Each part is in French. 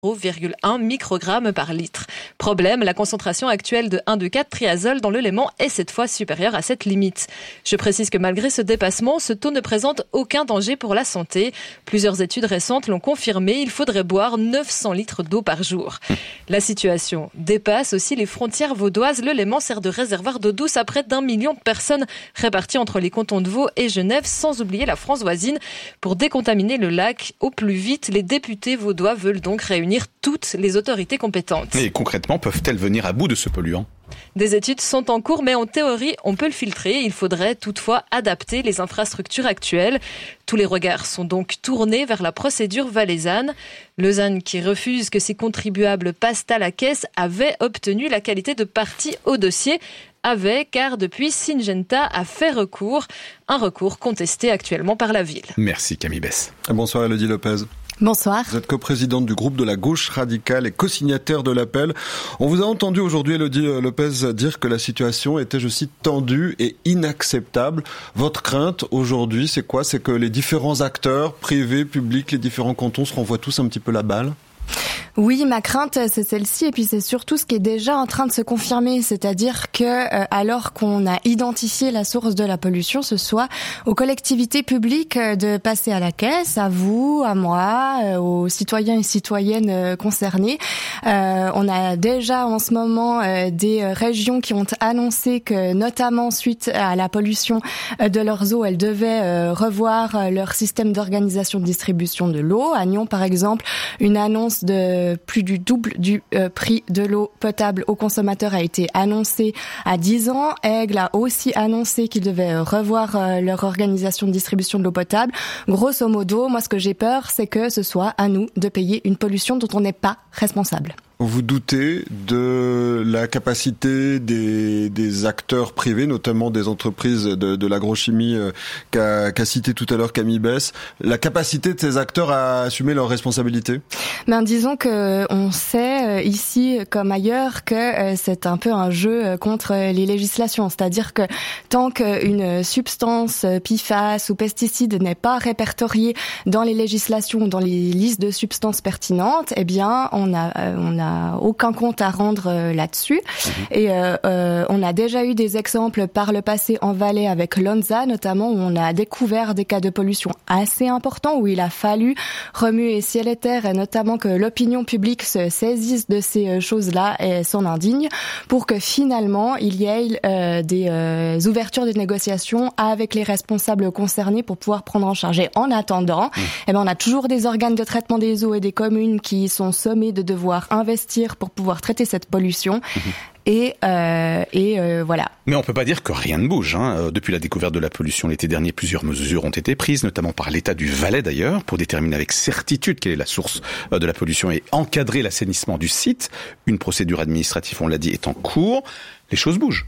0,1 microgrammes par litre. Problème, la concentration actuelle de 1,2,4-triazole dans l'élément est cette fois supérieure à cette limite. Je précise que malgré ce dépassement, ce taux ne présente aucun danger pour la santé. Plusieurs études récentes l'ont confirmé, il faudrait boire 900 litres d'eau par jour. La situation dépasse aussi les frontières vaudoises. Le Léman sert de réservoir d'eau douce à près d'1 million de personnes réparties entre les cantons de Vaud et Genève, sans oublier la France voisine. Pour décontaminer le lac au plus vite, les députés vaudois veulent donc réunir toutes les autorités compétentes. Et concrètement, peuvent-elles venir à bout de ce polluant ? Des études sont en cours, mais en théorie, on peut le filtrer. Il faudrait toutefois adapter les infrastructures actuelles. Tous les regards sont donc tournés vers la procédure valaisanne. Lausanne, qui refuse que ses contribuables passent à la caisse, avait obtenu la qualité de partie au dossier. Car depuis, Syngenta a fait recours. Un recours contesté actuellement par la ville. Merci Camille Bess. Bonsoir Elodie Lopez. Bonsoir. Vous êtes coprésidente du groupe de la gauche radicale et co-signataire de l'appel. On vous a entendu aujourd'hui, Elodie Lopez, dire que la situation était, je cite, tendue et inacceptable. Votre crainte aujourd'hui, c'est quoi ? C'est que les différents acteurs, privés, publics, les différents cantons se renvoient tous un petit peu la balle ? Oui, ma crainte, c'est celle-ci, et puis c'est surtout ce qui est déjà en train de se confirmer, c'est-à-dire que alors qu'on a identifié la source de la pollution, ce soit aux collectivités publiques de passer à la caisse, à vous, à moi, aux citoyens et citoyennes concernés. On a déjà en ce moment des régions qui ont annoncé que, notamment suite à la pollution de leurs eaux, elles devaient revoir leur système d'organisation de distribution de l'eau. À Nyon, par exemple, une annonce de plus du double du prix de l'eau potable aux consommateurs a été annoncée à 10 ans. Aigle a aussi annoncé qu'ils devaient revoir leur organisation de distribution de l'eau potable. Grosso modo, moi ce que j'ai peur, c'est que ce soit à nous de payer une pollution dont on n'est pas responsable. Vous doutez de la capacité des acteurs privés, notamment des entreprises de l'agrochimie qu'a cité tout à l'heure Camille Bess, la capacité de ces acteurs à assumer leurs responsabilités ? Disons que on sait ici comme ailleurs que c'est un peu un jeu contre les législations, c'est-à-dire que tant qu'une substance PFAS ou pesticide n'est pas répertoriée dans les législations ou dans les listes de substances pertinentes, eh bien on a aucun compte à rendre là-dessus. Et on a déjà eu des exemples par le passé en Valais avec Lonza, notamment, où on a découvert des cas de pollution assez importants, où il a fallu remuer ciel et terre, et notamment que l'opinion publique se saisisse de ces choses-là et s'en indigne, pour que finalement il y ait des ouvertures de négociations avec les responsables concernés pour pouvoir prendre en charge. Et en attendant, on a toujours des organes de traitement des eaux et des communes qui sont sommés de devoir investir pour pouvoir traiter cette pollution. Et voilà. Mais on peut pas dire que rien ne bouge. Depuis la découverte de la pollution l'été dernier, plusieurs mesures ont été prises, notamment par l'État du Valais d'ailleurs, pour déterminer avec certitude quelle est la source de la pollution et encadrer l'assainissement du site. Une procédure administrative, on l'a dit, est en cours. Les choses bougent.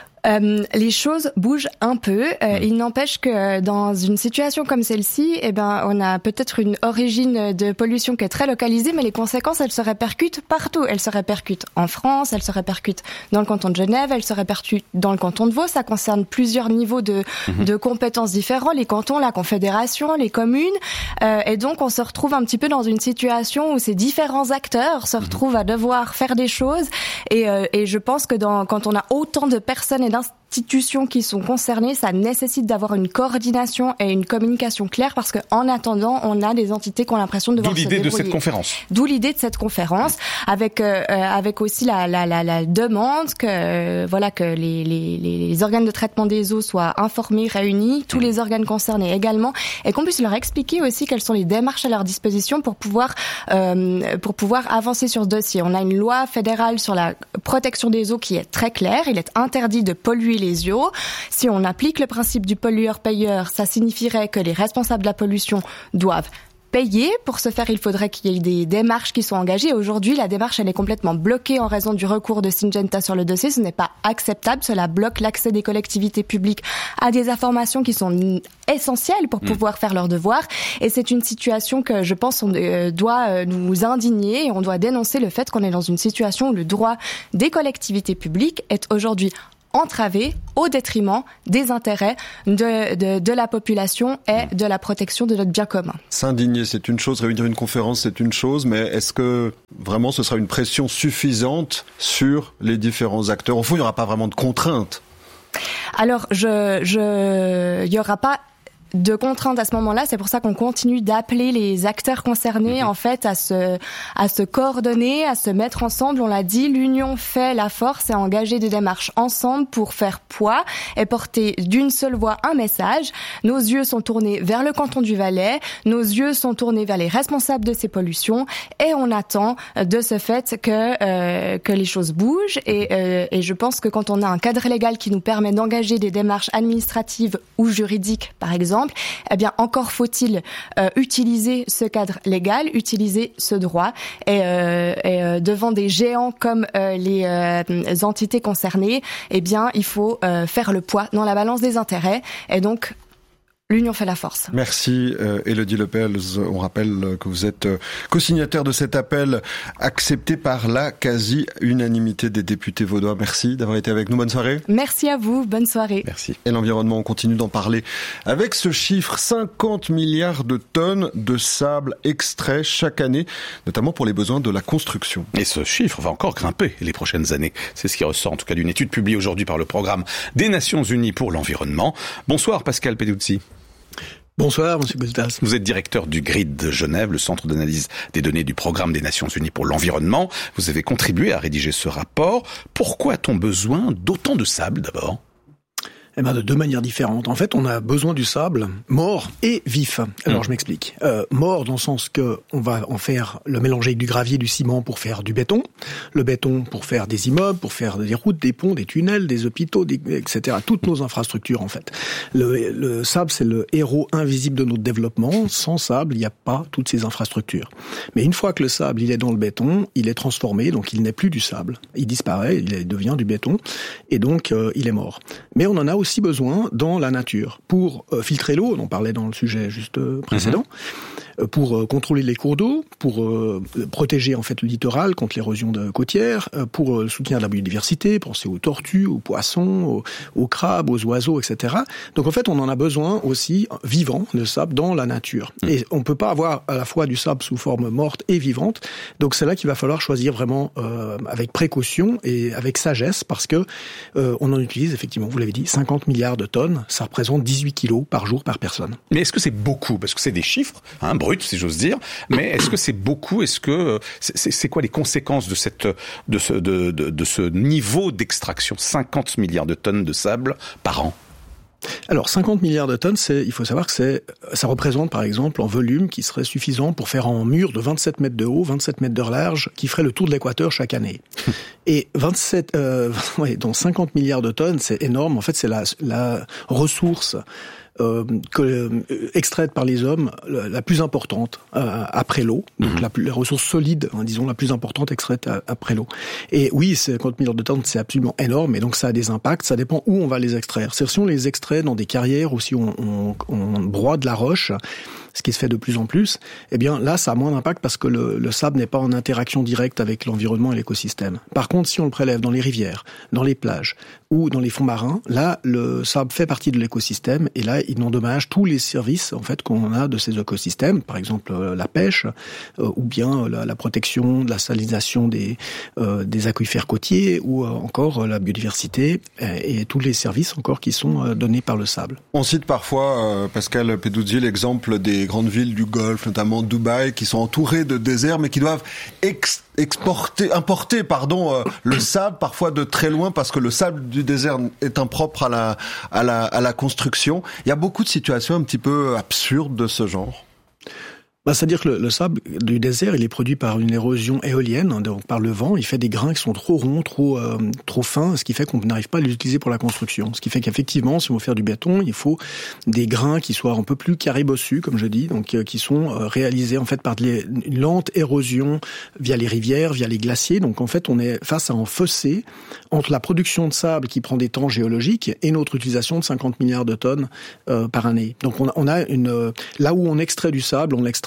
Les choses bougent un peu. Il n'empêche que dans une situation comme celle-ci, on a peut-être une origine de pollution qui est très localisée, mais les conséquences, elles se répercutent partout. Elles se répercutent en France, elles se répercutent dans le canton de Genève, elles se répercutent dans le canton de Vaud. Ça concerne plusieurs niveaux de compétences différents, les cantons, la confédération, les communes. Et donc, on se retrouve un petit peu dans une situation où ces différents acteurs se retrouvent à devoir faire des choses. Et je pense que quand on a autant de personnes et d'institutions qui sont concernées, ça nécessite d'avoir une coordination et une communication claire, parce qu'en attendant, on a des entités qui ont l'impression de devoir se débrouiller. D'où l'idée de cette conférence. D'où l'idée de cette conférence, avec aussi la demande que les organes de traitement des eaux soient informés, réunis, tous les organes concernés également, et qu'on puisse leur expliquer aussi quelles sont les démarches à leur disposition pour pouvoir avancer sur ce dossier. On a une loi fédérale sur la protection des eaux qui est très claire. Il est interdit de polluer les eaux. Si on applique le principe du pollueur-payeur, ça signifierait que les responsables de la pollution doivent payer. Pour ce faire, il faudrait qu'il y ait des démarches qui soient engagées. Aujourd'hui, la démarche, elle est complètement bloquée en raison du recours de Syngenta sur le dossier. Ce n'est pas acceptable. Cela bloque l'accès des collectivités publiques à des informations qui sont essentielles pour pouvoir faire leurs devoirs. Et c'est une situation que, je pense, on doit nous indigner, et on doit dénoncer le fait qu'on est dans une situation où le droit des collectivités publiques est aujourd'hui entravée au détriment des intérêts de la population et de la protection de notre bien commun. S'indigner, c'est une chose, réunir une conférence, c'est une chose, mais est-ce que vraiment ce sera une pression suffisante sur les différents acteurs? Au fond, il n'y aura pas vraiment de contraintes. Alors, il y aura pas de contraintes à ce moment-là, c'est pour ça qu'on continue d'appeler les acteurs concernés en fait à se coordonner, à se mettre ensemble. On l'a dit, l'union fait la force et engager des démarches ensemble pour faire poids et porter d'une seule voix un message. Nos yeux sont tournés vers le canton du Valais, nos yeux sont tournés vers les responsables de ces pollutions et on attend de ce fait que les choses bougent et je pense que quand on a un cadre légal qui nous permet d'engager des démarches administratives ou juridiques par exemple, eh bien encore faut-il utiliser ce cadre légal, utiliser ce droit et devant des géants comme les entités concernées, eh bien il faut faire le poids dans la balance des intérêts et donc l'union fait la force. Merci Élodie Lepels. On rappelle que vous êtes co-signataire de cet appel accepté par la quasi-unanimité des députés vaudois. Merci d'avoir été avec nous. Bonne soirée. Merci à vous. Bonne soirée. Merci. Et l'environnement, on continue d'en parler avec ce chiffre, 50 milliards de tonnes de sable extrait chaque année, notamment pour les besoins de la construction. Et ce chiffre va encore grimper les prochaines années. C'est ce qui ressort en tout cas d'une étude publiée aujourd'hui par le programme des Nations Unies pour l'environnement. Bonsoir Pascal Peduzzi. Bonsoir, monsieur Goltas. Vous êtes directeur du GRID de Genève, le centre d'analyse des données du programme des Nations Unies pour l'environnement. Vous avez contribué à rédiger ce rapport. Pourquoi a-t-on besoin d'autant de sable d'abord ? Eh ben, de deux manières différentes. En fait, on a besoin du sable mort et vif. Alors, je m'explique. Mort dans le sens que on va en faire le mélanger avec du gravier, du ciment pour faire du béton. Le béton pour faire des immeubles, pour faire des routes, des ponts, des tunnels, des hôpitaux, etc. Toutes nos infrastructures, en fait. Le sable, c'est le héros invisible de notre développement. Sans sable, il n'y a pas toutes ces infrastructures. Mais une fois que le sable, il est dans le béton, il est transformé, donc il n'est plus du sable. Il disparaît, il devient du béton, et donc il est mort. Mais on en a aussi besoin dans la nature pour filtrer l'eau, on en parlait dans le sujet juste précédent, pour contrôler les cours d'eau, pour protéger en fait le littoral contre l'érosion côtière, pour le soutien de la biodiversité, penser aux tortues, aux poissons, aux crabes, aux oiseaux, etc. Donc en fait, on en a besoin aussi vivant, le sable, dans la nature. Et on peut pas avoir à la fois du sable sous forme morte et vivante. Donc c'est là qu'il va falloir choisir vraiment avec précaution et avec sagesse, parce que on en utilise effectivement, vous l'avez dit, 50 milliards de tonnes, ça représente 18 kilos par jour par personne. Mais est-ce que c'est beaucoup ? Parce que c'est des chiffres, bruts si j'ose dire, mais est-ce que c'est beaucoup ? Est-ce que c'est quoi les conséquences de ce niveau d'extraction ? 50 milliards de tonnes de sable par an. Alors, 50 milliards de tonnes, il faut savoir que ça représente, par exemple, en volume qui serait suffisant pour faire un mur de 27 mètres de haut, 27 mètres de large, qui ferait le tour de l'équateur chaque année. Et donc 50 milliards de tonnes, c'est énorme. En fait, c'est la ressource extraite par les hommes la plus importante après l'eau, donc la ressource solide, disons la plus importante extraite après l'eau. Et oui, 50 milliards de tonnes, c'est absolument énorme, et donc ça a des impacts, ça dépend où on va les extraire. C'est-à-dire si on les extrait dans des carrières ou si on broie de la roche, ce qui se fait de plus en plus, eh bien là, ça a moins d'impact parce que le sable n'est pas en interaction directe avec l'environnement et l'écosystème. Par contre, si on le prélève dans les rivières, dans les plages ou dans les fonds marins, là, le sable fait partie de l'écosystème et là, il endommage tous les services en fait qu'on a de ces écosystèmes, par exemple la pêche ou bien la protection de la salinisation des aquifères côtiers ou encore la biodiversité et tous les services encore qui sont donnés par le sable. On cite parfois, Pascal Peduzzi, l'exemple des grandes villes du Golfe, notamment Dubaï, qui sont entourées de déserts, mais qui doivent importer, le sable parfois de très loin parce que le sable du désert est impropre à la construction. Il y a beaucoup de situations un petit peu absurdes de ce genre. C'est-à-dire que le sable du désert, il est produit par une érosion éolienne, donc par le vent. Il fait des grains qui sont trop ronds, trop fins, ce qui fait qu'on n'arrive pas à les utiliser pour la construction. Ce qui fait qu'effectivement, si on veut faire du béton, il faut des grains qui soient un peu plus carrés bossus, comme je dis, donc qui sont réalisés en fait par une lente érosion via les rivières, via les glaciers. Donc en fait, on est face à un fossé entre la production de sable qui prend des temps géologiques et notre utilisation de 50 milliards de tonnes par année. Donc on a là où on extrait du sable, on l'extrait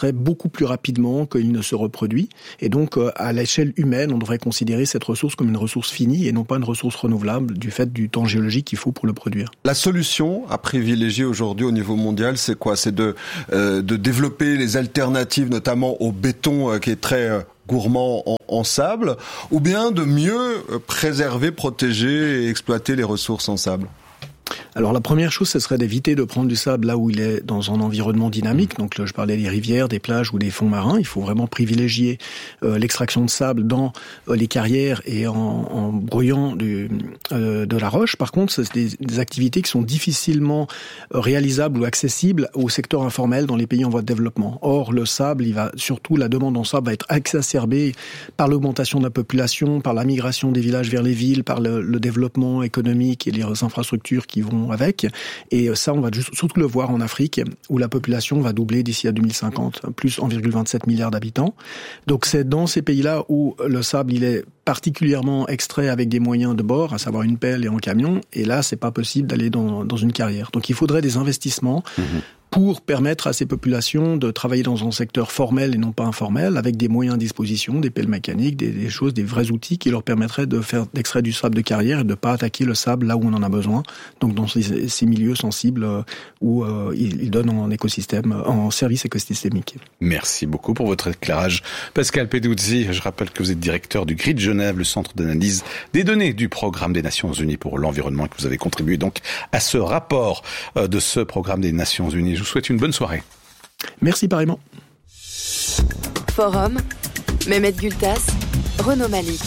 disparaît beaucoup plus rapidement qu'il ne se reproduit. Et donc, à l'échelle humaine, on devrait considérer cette ressource comme une ressource finie et non pas une ressource renouvelable du fait du temps géologique qu'il faut pour le produire. La solution à privilégier aujourd'hui au niveau mondial, c'est quoi? C'est de développer les alternatives, notamment au béton qui est très gourmand en sable, ou bien de mieux préserver, protéger et exploiter les ressources en sable? Alors la première chose, ce serait d'éviter de prendre du sable là où il est dans un environnement dynamique. Donc là, je parlais des rivières, des plages ou des fonds marins. Il faut vraiment privilégier l'extraction de sable dans les carrières et en brouillant de la roche. Par contre, c'est des activités qui sont difficilement réalisables ou accessibles au secteur informel dans les pays en voie de développement. Or, le sable, la demande en sable va être exacerbée par l'augmentation de la population, par la migration des villages vers les villes, par le développement économique et les infrastructures qui vont avec. Et ça, on va surtout le voir en Afrique, où la population va doubler d'ici à 2050, plus 1,27 milliard d'habitants. Donc c'est dans ces pays-là où le sable, il est particulièrement extrait avec des moyens de bord, à savoir une pelle et un camion. Et là, c'est pas possible d'aller dans une carrière. Donc il faudrait des investissements pour permettre à ces populations de travailler dans un secteur formel et non pas informel, avec des moyens à disposition, des pelles mécaniques, des choses, des vrais outils qui leur permettraient d'extraire du sable de carrière et de ne pas attaquer le sable là où on en a besoin, donc dans ces milieux sensibles où ils donnent en service écosystémique. Merci beaucoup pour votre éclairage. Pascal Peduzzi, je rappelle que vous êtes directeur du GRID Genève, le centre d'analyse des données du programme des Nations Unies pour l'environnement, et que vous avez contribué donc à ce rapport de ce programme des Nations Unies. Je vous souhaite une bonne soirée. Merci pareillement. Forum, Mehmet Gültas, Renaud Malik.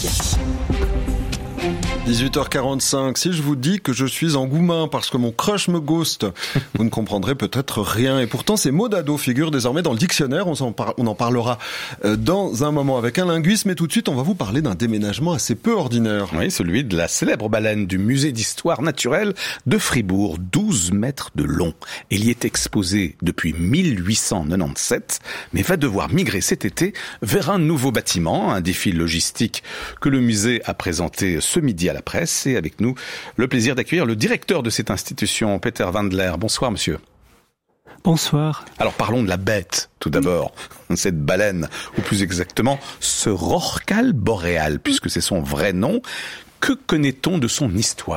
18h45, si je vous dis que je suis en Goumin parce que mon crush me ghost, vous ne comprendrez peut-être rien. Et pourtant, ces mots d'ado figurent désormais dans le dictionnaire. On en parlera dans un moment avec un linguiste. Mais tout de suite, on va vous parler d'un déménagement assez peu ordinaire. Oui, celui de la célèbre baleine du musée d'histoire naturelle de Fribourg, 12 mètres de long. Elle y est exposée depuis 1897, mais va devoir migrer cet été vers un nouveau bâtiment, un défi logistique que le musée a présenté ce midi à la presse. Et avec nous, le plaisir d'accueillir le directeur de cette institution, Peter Wandler. Bonsoir, monsieur. Bonsoir. Alors parlons de la bête, tout d'abord. Cette baleine, ou plus exactement, ce rorqual boréal, puisque c'est son vrai nom. Que connaît-on de son histoire ?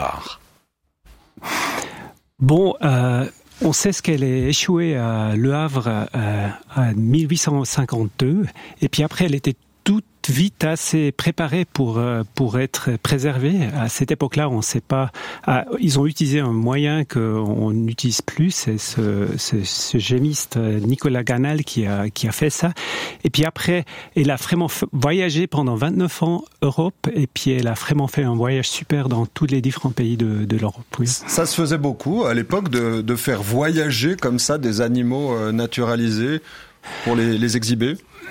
Bon, on sait ce qu'elle est échouée à Le Havre en 1852, et puis après elle était toute vite assez préparée pour être préservée. À cette époque-là, on ne sait pas. Ils ont utilisé un moyen qu'on n'utilise plus. C'est ce gémiste Nicolas Ganal qui a fait ça. Et puis après, elle a vraiment voyagé pendant 29 ans Europe. Et puis elle a vraiment fait un voyage super dans tous les différents pays de l'Europe. Oui. Ça se faisait beaucoup à l'époque de faire voyager comme ça des animaux naturalisés pour les exhiber.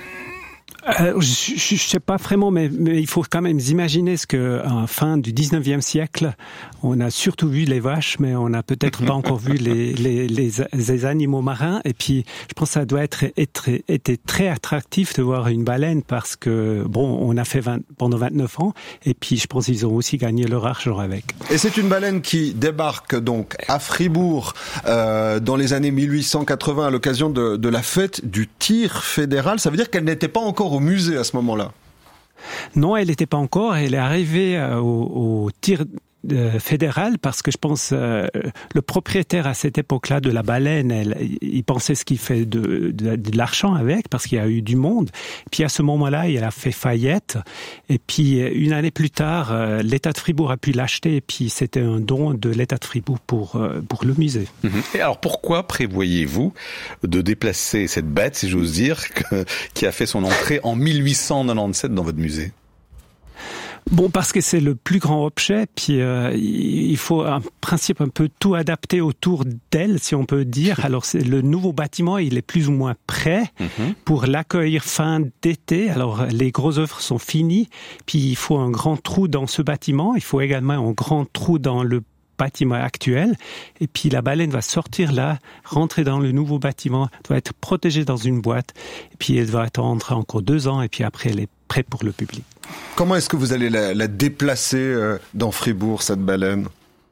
Je sais pas vraiment, mais il faut quand même imaginer ce que, en fin du 19e siècle, on a surtout vu les vaches, mais on n'a peut-être pas encore vu les animaux marins. Et puis, je pense que ça doit été très attractif de voir une baleine parce que, bon, on a fait pendant 29 ans. Et puis, je pense qu'ils ont aussi gagné leur argent avec. Et c'est une baleine qui débarque donc à Fribourg dans les années 1880 à l'occasion de la fête du tir fédéral. Ça veut dire qu'elle n'était pas encore au musée à ce moment-là? Non, elle n'était pas encore. Elle est arrivée au tir fédéral parce que je pense le propriétaire à cette époque-là de la baleine, il pensait ce qu'il fait de l'argent avec parce qu'il y a eu du monde. Puis à ce moment-là, il a fait faillite. Et puis une année plus tard, l'État de Fribourg a pu l'acheter. Et puis c'était un don de l'État de Fribourg pour le musée. Et alors pourquoi prévoyez-vous de déplacer cette bête, si j'ose dire, qui a fait son entrée en 1897 dans votre musée? Bon, parce que c'est le plus grand objet, puis il faut un principe un peu tout adapter autour d'elle, si on peut dire. Alors, le nouveau bâtiment, il est plus ou moins prêt pour l'accueillir fin d'été. Alors, les grosses œuvres sont finies, puis il faut un grand trou dans ce bâtiment. Il faut également un grand trou dans le bâtiment actuel. Et puis, la baleine va sortir là, rentrer dans le nouveau bâtiment, doit être protégée dans une boîte. Et puis, elle va être encore 2 ans, et puis après, elle est prête pour le public. Comment est-ce que vous allez la déplacer dans Fribourg, cette baleine ?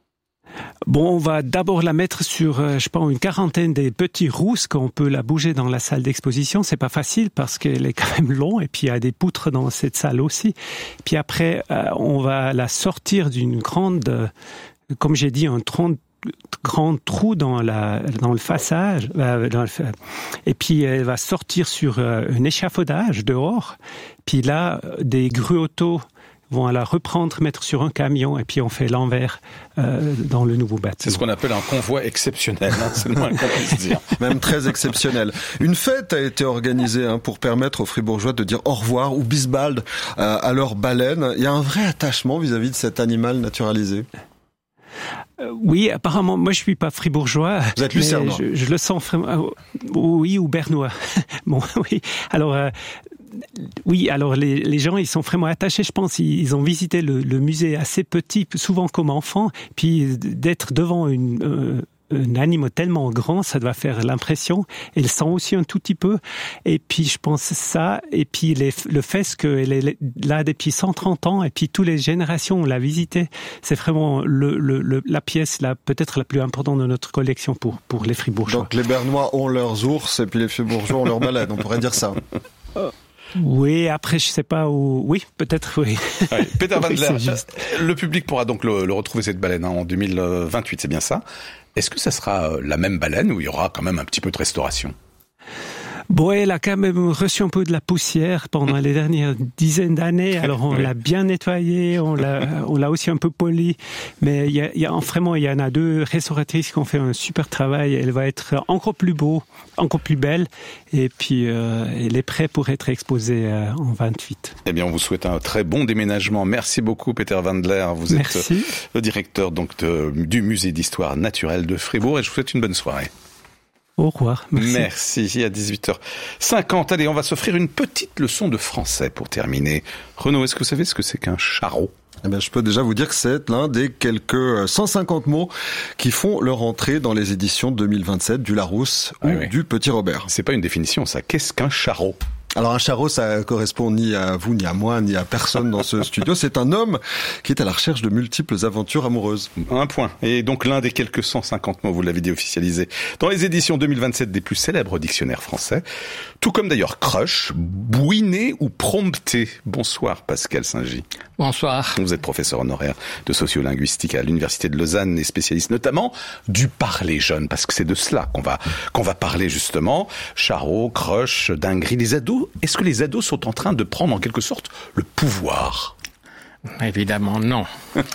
Bon, on va d'abord la mettre sur, je pense, une quarantaine des petits rousses qu'on peut la bouger dans la salle d'exposition. C'est pas facile parce qu'elle est quand même longue et puis il y a des poutres dans cette salle aussi. Puis après, on va la sortir d'une grande, comme j'ai dit, grand trou dans le façade, et puis elle va sortir sur un échafaudage dehors. Puis là, des gruautos vont la reprendre, mettre sur un camion, et puis on fait l'envers dans le nouveau bâtiment. C'est ce qu'on appelle un convoi exceptionnel, c'est le moins qu'on puisse dire. Même très exceptionnel. Une fête a été organisée pour permettre aux Fribourgeois de dire au revoir ou bisbald à leur baleine. Il y a un vrai attachement vis-à-vis de cet animal naturalisé. Oui, apparemment, moi je suis pas fribourgeois. Vous êtes lucernois. Je le sens vraiment. Oui, ou bernois. Bon, oui. Alors, les gens, ils sont vraiment attachés, je pense. Ils ont visité le musée assez petit, souvent comme enfant, puis d'être devant un animal tellement grand, ça doit faire l'impression. Et le sent aussi un tout petit peu. Et puis, je pense ça. Et puis, le fait qu'elle est là depuis 130 ans, et puis toutes les générations on l'a visité, c'est vraiment la pièce peut-être la plus importante de notre collection pour les Fribourgeois. Donc, les Bernois ont leurs ours, et puis les Fribourgeois ont leurs baleines. On pourrait dire ça. Oui, après, je sais pas où. Oui, peut-être, oui. Ouais, Peter Wandler, le public pourra donc le retrouver, cette baleine, en 2028, c'est bien ça. Est-ce que ça sera la même baleine ou il y aura quand même un petit peu de restauration ? Bon, elle a quand même reçu un peu de la poussière pendant les dernières dizaines d'années. Alors, on l'a bien nettoyée, on l'a aussi un peu polie. Mais il y en a 2 restauratrices qui ont fait un super travail. Elle va être encore plus belle. Et puis, elle est prête pour être exposée en 28. Eh bien, on vous souhaite un très bon déménagement. Merci beaucoup, Peter Wandler. Vous êtes le directeur du musée d'histoire naturelle de Fribourg et je vous souhaite une bonne soirée. Au revoir. Merci. À 18h50. Allez, on va s'offrir une petite leçon de français pour terminer. Renaud, est-ce que vous savez ce que c'est qu'un charreau ? Eh bien, je peux déjà vous dire que c'est l'un des quelques 150 mots qui font leur entrée dans les éditions 2027 du Larousse ou du Petit Robert. C'est pas une définition, ça. Qu'est-ce qu'un charreau ? Alors un charreau, ça correspond ni à vous, ni à moi, ni à personne dans ce studio. C'est un homme qui est à la recherche de multiples aventures amoureuses. Un point. Et donc l'un des quelques 150 mots, vous l'avez dit, officialisé dans les éditions 2027 des plus célèbres dictionnaires français. Tout comme d'ailleurs crush, bouiner ou prompter. Bonsoir Pascal Saint-Gy. Bonsoir. Vous êtes professeur honoraire de sociolinguistique à l'Université de Lausanne et spécialiste notamment du parler jeune, parce que c'est de cela qu'on va parler justement. Charreau, crush, dinguerie, les ados. Est-ce que les ados sont en train de prendre en quelque sorte le pouvoir ? Évidemment non.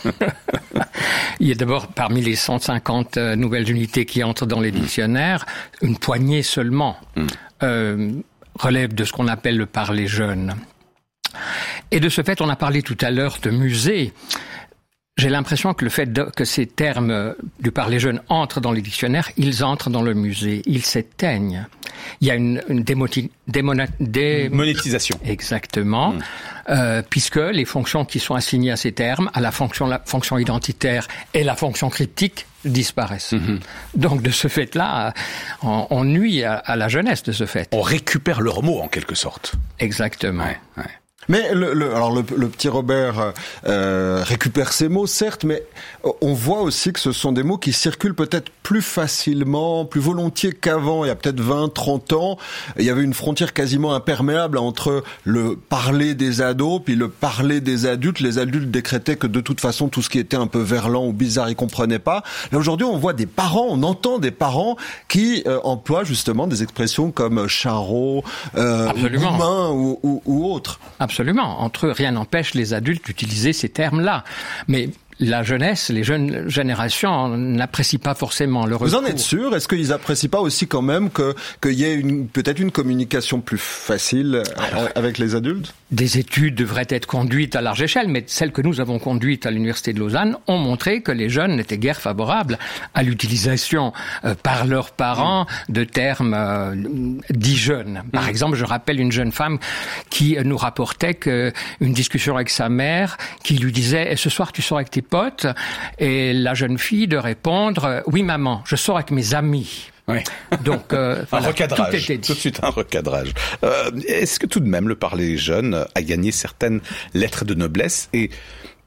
Il y a d'abord parmi les 150 nouvelles unités qui entrent dans les dictionnaires, une poignée seulement relève de ce qu'on appelle le parler jeune. Et de ce fait, on a parlé tout à l'heure de musée. J'ai l'impression que le fait que ces termes du parler jeune entrent dans les dictionnaires, ils entrent dans le musée, ils s'éteignent. Il y a une monétisation. Exactement. Puisque les fonctions qui sont assignées à ces termes, à la fonction identitaire et la fonction cryptique, disparaissent. Donc de ce fait-là, on nuit à la jeunesse de ce fait. On récupère leurs mots en quelque sorte. Exactement. Ouais. Mais le petit Robert récupère ces mots, certes, mais on voit aussi que ce sont des mots qui circulent peut-être plus facilement, plus volontiers qu'avant. Il y a peut-être 20, 30 ans, il y avait une frontière quasiment imperméable entre le parler des ados puis le parler des adultes. Les adultes décrétaient que de toute façon, tout ce qui était un peu verlan ou bizarre, ils comprenaient pas. Là, aujourd'hui, on voit des parents, on entend des parents qui emploient justement des expressions comme charreau, humain ou autre. Absolument. Entre eux, rien n'empêche les adultes d'utiliser ces termes-là. Mais la jeunesse, les jeunes générations n'apprécient pas forcément le recours. Vous en êtes sûr ? Est-ce qu'ils apprécient pas aussi quand même qu'il y ait peut-être une communication plus facile avec les adultes ? Des études devraient être conduites à large échelle, mais celles que nous avons conduites à l'Université de Lausanne ont montré que les jeunes n'étaient guère favorables à l'utilisation par leurs parents de termes dits jeunes. Par exemple, je rappelle une jeune femme qui nous rapportait qu'une discussion avec sa mère qui lui disait « Ce soir, tu sors avec tes potes ?» et la jeune fille de répondre « Oui, maman, je sors avec mes amis. » Oui. Donc, un recadrage. Tout de suite un recadrage. Est-ce que tout de même le parler jeune a gagné certaines lettres de noblesse et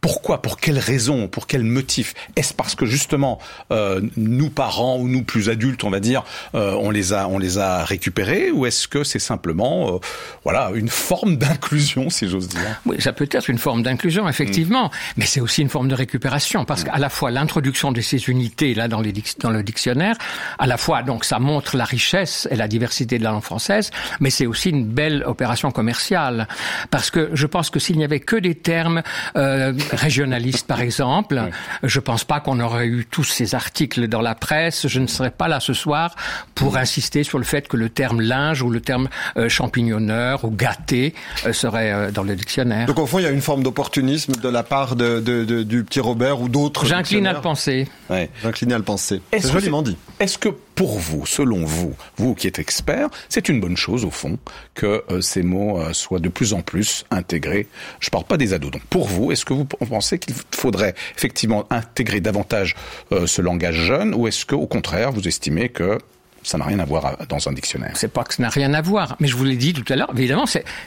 Pourquoi? Pour quelles raisons? Pour quel motif? Est-ce parce que justement nous parents ou nous plus adultes, on va dire, on les a récupérés, ou est-ce que c'est simplement une forme d'inclusion, si j'ose dire? Oui, ça peut être une forme d'inclusion, effectivement, mais c'est aussi une forme de récupération, parce qu'à la fois l'introduction de ces unités là dans le dictionnaire, à la fois donc ça montre la richesse et la diversité de la langue française, mais c'est aussi une belle opération commerciale, parce que je pense que s'il n'y avait que des termes régionalistes, par exemple, je pense pas qu'on aurait eu tous ces articles dans la presse. Je ne serais pas là ce soir pour insister sur le fait que le terme linge ou le terme champignonneur ou gâté serait dans le dictionnaire. Donc au fond, il y a une forme d'opportunisme de la part du petit Robert ou d'autres. J'incline à le penser. Ouais. J'incline à le penser. C'est joliment dit. Est-ce que pour vous, selon vous qui êtes expert, c'est une bonne chose au fond que ces mots soient de plus en plus intégrés? Je parle pas des ados. Donc pour vous, est-ce que vous pensez qu'il faudrait effectivement intégrer davantage ce langage jeune, ou est-ce que au contraire vous estimez que ça n'a rien à voir dans un dictionnaire? C'est pas que ça n'a rien à voir, mais je vous l'ai dit tout à l'heure, évidemment,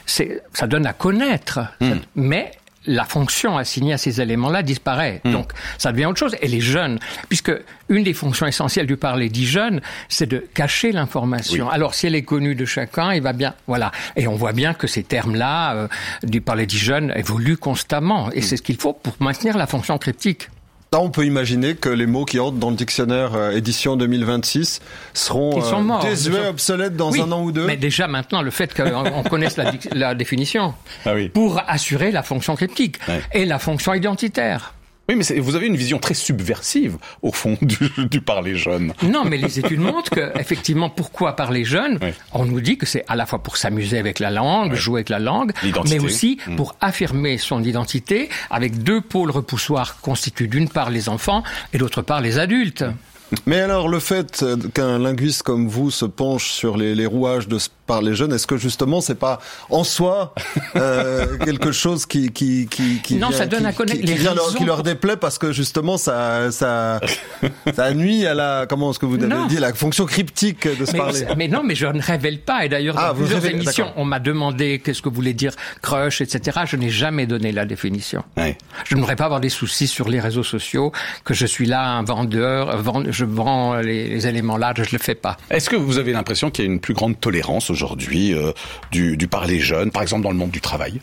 ça donne à connaître, mais la fonction assignée à ces éléments-là disparaît. Donc, ça devient autre chose. Et les jeunes, puisque une des fonctions essentielles du parler dit jeune, c'est de cacher l'information. Oui. Alors, si elle est connue de chacun, il va bien, voilà. Et on voit bien que ces termes-là, du parler dit jeune, évoluent constamment. Et c'est ce qu'il faut pour maintenir la fonction cryptique. Là, on peut imaginer que les mots qui entrent dans le dictionnaire édition 2026 seront désuets, obsolètes dans un an ou deux. Mais déjà maintenant, le fait qu'on connaisse la définition pour assurer la fonction cryptique et la fonction identitaire. Oui, mais vous avez une vision très subversive, au fond, du parler jeune. Non, mais les études montrent que, effectivement, pourquoi parler jeune? On nous dit que c'est à la fois pour s'amuser avec la langue, jouer avec la langue, mais aussi pour affirmer son identité avec deux pôles repoussoirs constituent d'une part les enfants et d'autre part les adultes. Mais alors, le fait qu'un linguiste comme vous se penche sur les rouages de parler jeune, est-ce que justement c'est pas en soi quelque chose qui non, ça donne à connaître les raisons qui leur déplaît, parce que justement ça nuit à la, comment est-ce que vous avez dit, la fonction cryptique de se parler. Mais non, mais je ne révèle pas, et d'ailleurs dans plusieurs émissions on m'a demandé qu'est-ce que voulait dire crush, etc. Je n'ai jamais donné la définition. Je ne voudrais pas avoir des soucis sur les réseaux sociaux que je suis là un vendeur, je vends les éléments là, je le fais pas. Est-ce que vous avez l'impression qu'il y a une plus grande tolérance aujourd'hui du parler jeune, par exemple dans le monde du travail?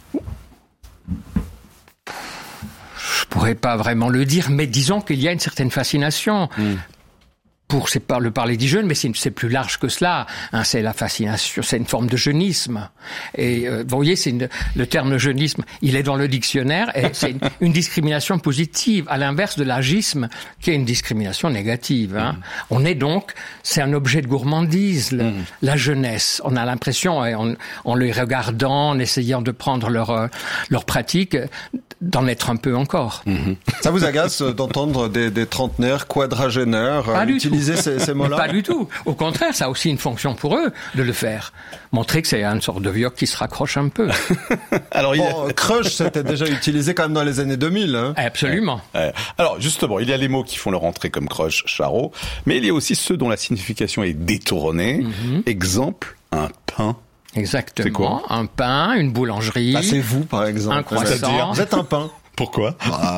Je pourrais pas vraiment le dire, mais disons qu'il y a une certaine fascination pour le parler dit jeune, mais c'est plus large que cela. C'est la fascination, c'est une forme de jeunisme. Et vous voyez, le terme jeunisme, il est dans le dictionnaire, et c'est une discrimination positive, à l'inverse de l'agisme, qui est une discrimination négative. On est donc, c'est un objet de gourmandise, la jeunesse. On a l'impression, et en les regardant, en essayant de prendre leur pratique, d'en être un peu encore. Ça vous agace d'entendre des trentenaires, quadragénaires utiliser ces mots-là? Pas du tout. Au contraire, ça a aussi une fonction pour eux de le faire. Montrer que c'est une sorte de vieux qui se raccroche un peu. Alors, crush, c'était déjà utilisé quand même dans les années 2000. Hein. Absolument. Alors, justement, il y a les mots qui font leur entrée comme crush, charo, mais il y a aussi ceux dont la signification est détournée. Exemple, un pain. Exactement. C'est quoi? Un pain, une boulangerie. C'est vous, par exemple. Un croissant. Vous êtes un pain. Pourquoi?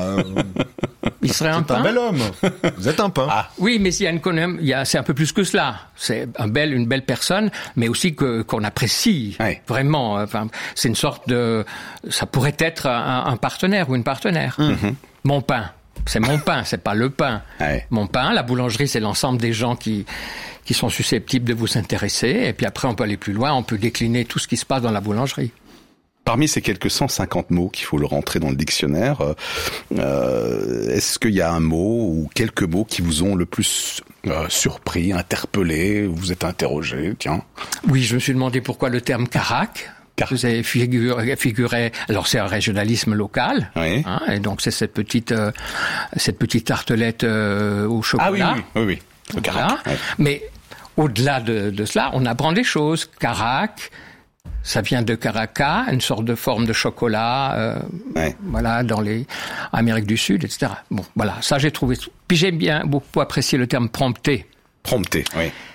Il serait un pain. C'est un bel homme. Vous êtes un pain. Oui, mais c'est un peu plus que cela. C'est une belle personne, mais aussi qu'on apprécie vraiment. Enfin, c'est une sorte de, ça pourrait être un partenaire ou une partenaire. Mon pain. C'est mon pain, c'est pas le pain. Mon pain, la boulangerie, c'est l'ensemble des gens qui sont susceptibles de vous intéresser. Et puis après, on peut aller plus loin, on peut décliner tout ce qui se passe dans la boulangerie. Parmi ces quelques 150 mots qu'il faut le rentrer dans le dictionnaire, est-ce qu'il y a un mot ou quelques mots qui vous ont le plus surpris, interpellé, vous êtes interrogé, tiens? Oui, je me suis demandé pourquoi le terme caraque. Vous avez figuré, alors c'est un régionalisme local, et donc c'est cette petite tartelette au chocolat. Ah oui. Le caraque. Voilà. Mais au-delà de cela, on apprend des choses. Caraque, ça vient de caraca, une sorte de forme de chocolat, voilà, dans les Amérique du Sud, etc. Bon, voilà, ça j'ai trouvé. Puis j'ai bien beaucoup apprécié le terme prompter. Prompter, oui.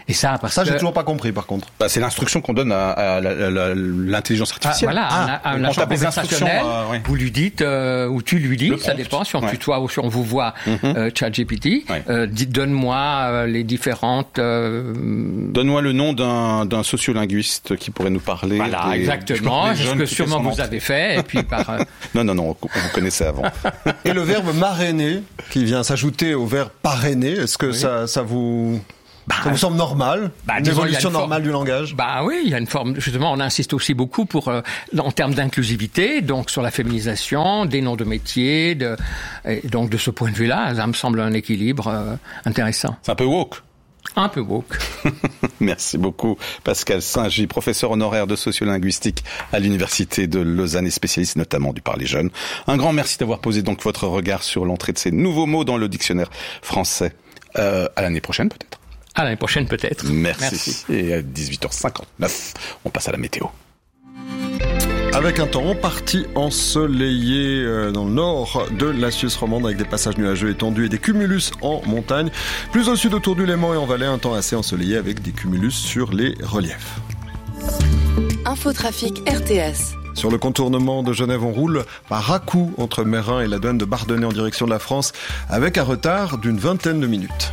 Et ça, j'ai toujours pas compris, par contre. C'est l'instruction qu'on donne à l'intelligence artificielle. Un agent conversationnel, vous lui dites, ou tu lui dis, ça dépend, si on tutoie ou si on vous voit, ChatGPT, donne-moi les différentes... Donne-moi le nom d'un sociolinguiste qui pourrait nous parler. Voilà, exactement, c'est ce que sûrement vous avez fait, et puis par... Non, on vous connaissait avant. Et le verbe marrainer, qui vient s'ajouter au verbe parrainer, est-ce que ça vous semble normal? Une évolution normale du langage? Oui, il y a une forme, justement, on insiste aussi beaucoup en termes d'inclusivité, donc sur la féminisation, des noms de métiers, et donc de ce point de vue-là, ça me semble un équilibre intéressant. C'est un peu woke. Un peu woke. Merci beaucoup, Pascal Saint-Gy, professeur honoraire de sociolinguistique à l'Université de Lausanne et spécialiste notamment du parler jeune. Un grand merci d'avoir posé donc votre regard sur l'entrée de ces nouveaux mots dans le dictionnaire français. À l'année prochaine peut-être. À l'année prochaine peut-être. Merci. Et à 18h59, on passe à la météo. Avec un temps parti ensoleillé dans le nord de la Suisse romande avec des passages nuageux étendus et des cumulus en montagne. Plus au sud autour du Léman et en Valais, un temps assez ensoleillé avec des cumulus sur les reliefs. Infotrafic RTS. Sur le contournement de Genève, on roule par à-coups entre Meyrin et la douane de Bardonnay en direction de la France avec un retard d'une 20aine de minutes.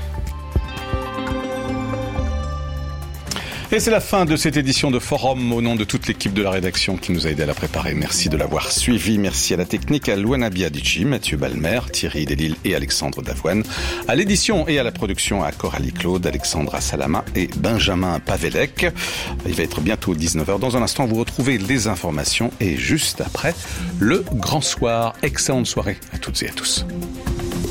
Et c'est la fin de cette édition de Forum au nom de toute l'équipe de la rédaction qui nous a aidé à la préparer. Merci de l'avoir suivi. Merci à la technique, à Louana Biadici, Mathieu Balmer, Thierry Delille et Alexandre Davoine. À l'édition et à la production à Coralie Claude, Alexandra Salama et Benjamin Pavelec. Il va être bientôt 19h. Dans un instant, vous retrouvez les informations et juste après, le grand soir. Excellente soirée à toutes et à tous.